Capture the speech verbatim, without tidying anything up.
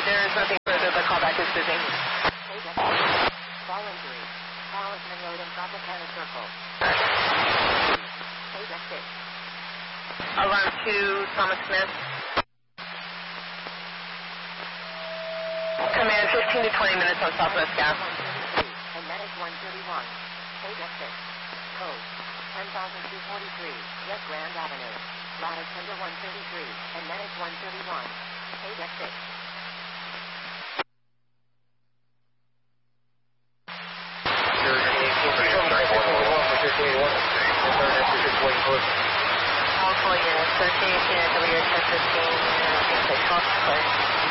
There is nothing further. The callback is busy. Fall injury. Talisman Road and Tropicana Circle. Page six. Alarm two, Thomas Smith. Command fifteen to twenty minutes on Southwest Gas. And Medic one thirty-one. Page six. Code ten thousand two forty-three. West Grand Avenue. Lattice number one thirty-three. And Medic one thirty-one. Page six. I'll call you thirteen, W ten fifteen, and I think they talk, but